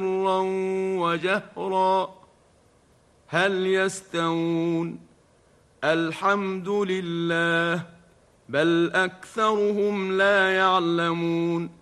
سرا وجهرا هل يستوون الحمد لله بل أكثرهم لا يعلمون